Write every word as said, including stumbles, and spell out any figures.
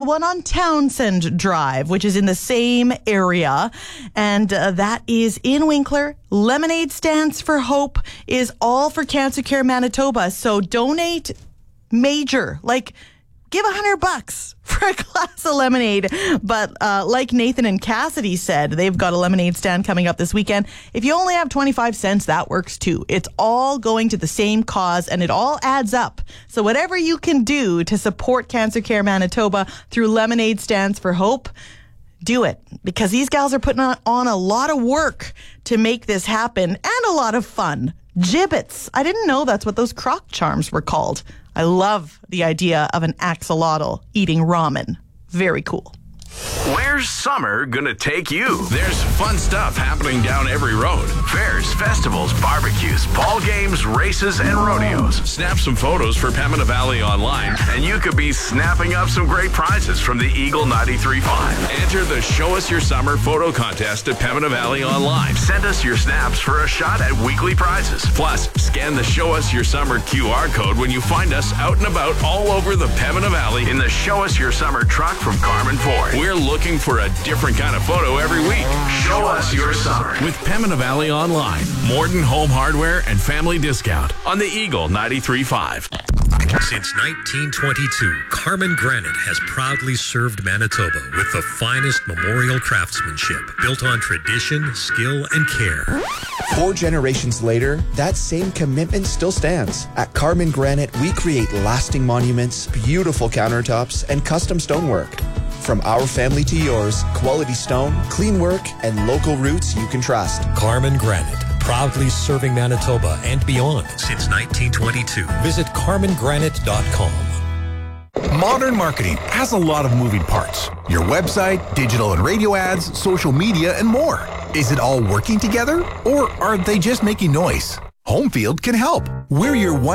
one on Townsend Drive, which is in the same area. And uh, that is in Winkler. Lemonade Stands for Hope is all for Cancer Care Manitoba. So donate major, like give a hundred bucks for a glass of lemonade. But uh, like Nathan and Cassidy said, they've got a lemonade stand coming up this weekend. If you only have twenty-five cents, that works too. It's all going to the same cause and it all adds up. So whatever you can do to support Cancer Care Manitoba through Lemonade Stands for Hope, do it, because these gals are putting on, on a lot of work to make this happen and a lot of fun. Gibbets. I didn't know that's what those croc charms were called. I love the idea of an axolotl eating ramen. Very cool. Where's summer gonna take you? There's fun stuff happening down every road. Fairs, festivals, barbecues, ball games, races, and rodeos. Snap some photos for Pembina Valley Online, and you could be snapping up some great prizes from the Eagle ninety-three point five. Enter the Show Us Your Summer photo contest at Pembina Valley Online. Send us your snaps for a shot at weekly prizes. Plus, scan the Show Us Your Summer Q R code when you find us out and about all over the Pembina Valley in the Show Us Your Summer truck from Carmen Ford. We're looking for a different kind of photo every week. Show us your summer with Pembina Valley Online, Morden Home Hardware, and Family Discount on the Eagle ninety-three point five. Since nineteen twenty-two, Carmen Granite has proudly served Manitoba with the finest memorial craftsmanship built on tradition, skill, and care. Four generations later, that same commitment still stands. At Carmen Granite, we create lasting monuments, beautiful countertops, and custom stonework. From our family to yours, quality stone, clean work, and local roots you can trust. Carmen Granite, proudly serving Manitoba and beyond since nineteen twenty-two. Visit carmen granite dot com. Modern marketing has a lot of moving parts. Your website, digital and radio ads, social media, and more. Is it all working together? Or are they just making noise? Homefield can help. We're your one